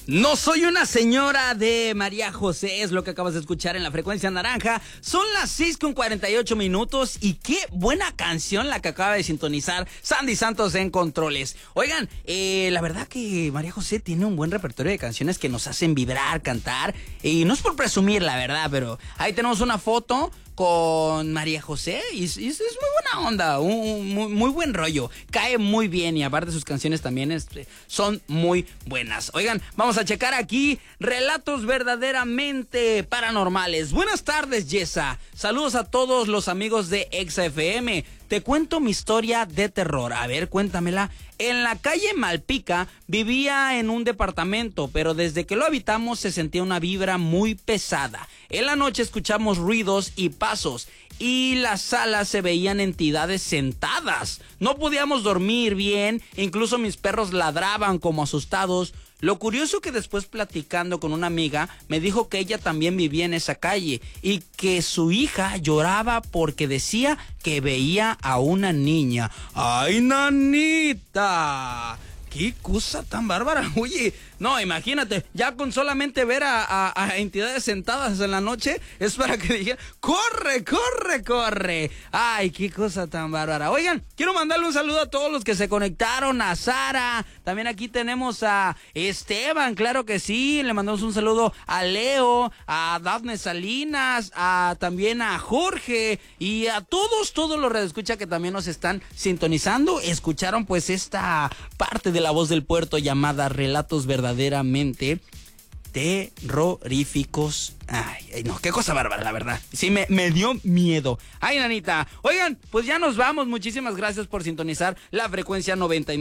No soy una señora de María José, es lo que acabas de escuchar en la frecuencia naranja. Son las 6:48 y qué buena canción la que acaba de sintonizar Sandy Santos en controles. Oigan, la verdad que María José tiene un buen repertorio de canciones que nos hacen vibrar, cantar, y no es por presumir la verdad, pero ahí tenemos una foto con María José y es muy buena onda, muy buen rollo, cae muy bien y aparte sus canciones también son muy buenas. Oigan, vamos a checar aquí relatos verdaderamente paranormales. Buenas tardes, Yesa. Saludos a todos los amigos de Exa FM. Te cuento mi historia de terror. A ver, cuéntamela. En la calle Malpica vivía en un departamento, pero desde que lo habitamos se sentía una vibra muy pesada. En la noche escuchamos ruidos y pasos y la sala se veían entidades sentadas. No podíamos dormir bien, incluso mis perros ladraban como asustados. Lo curioso que después platicando con una amiga me dijo que ella también vivía en esa calle y que su hija lloraba porque decía que veía a una niña. ¡Ay, nanita! ¡Qué cosa tan bárbara! Oye, no, imagínate, ya con solamente ver a entidades sentadas en la noche es para que diga, ¡corre, corre, corre! ¡Ay, qué cosa tan bárbara! Oigan, quiero mandarle un saludo a todos los que se conectaron, a Sara, también aquí tenemos a Esteban, claro que sí, le mandamos un saludo a Leo, a Dafne Salinas, también a Jorge y a todos los radioescuchas que también nos están sintonizando, escucharon pues esta parte de La Voz del Puerto llamada Relatos Verdaderamente Terroríficos. Ay, no, qué cosa bárbara, la verdad. Sí, me dio miedo. Ay, nanita. Oigan, pues ya nos vamos. Muchísimas gracias por sintonizar la frecuencia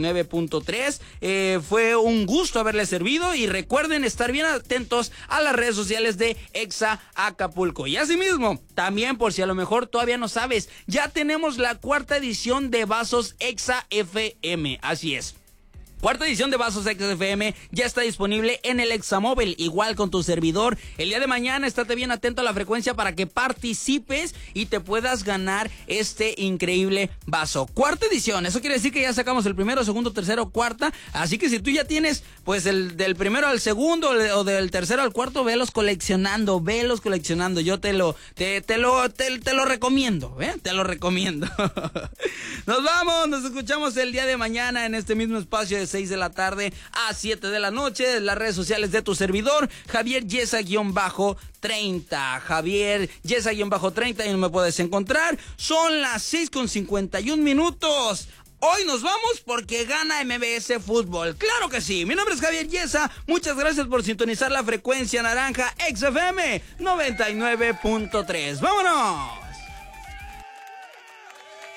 99.3. Fue un gusto haberles servido y recuerden estar bien atentos a las redes sociales de Exa Acapulco. Y asimismo, también por si a lo mejor todavía no sabes, ya tenemos la 4ª edición de Vasos Exa FM. Así es. 4ª edición de Vasos Exa FM ya está disponible en el Examóvil, igual con tu servidor. El día de mañana estate bien atento a la frecuencia para que participes y te puedas ganar este increíble vaso. 4ª edición, eso quiere decir que ya sacamos el primero, segundo, tercero, cuarta. Así que si tú ya tienes pues el del primero al segundo o del tercero al cuarto, velos coleccionando. Yo te lo recomiendo, te lo recomiendo. Nos vamos, nos escuchamos el día de mañana en este mismo espacio de 6 de la tarde a 7 de la noche. Las redes sociales de tu servidor, Javier Yesa-30. Javier Yesa-30, y no me puedes encontrar. Son las 6:51. Hoy nos vamos porque gana MBS Fútbol. ¡Claro que sí! Mi nombre es Javier Yesa. Muchas gracias por sintonizar la frecuencia naranja XFM 99.3. ¡Vámonos!